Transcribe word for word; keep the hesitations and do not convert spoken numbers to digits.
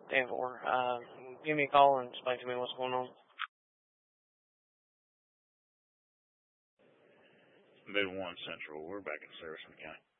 ten four. Uh, give me a call and explain to me what's going on. Mid one Central. We're back in service in the county.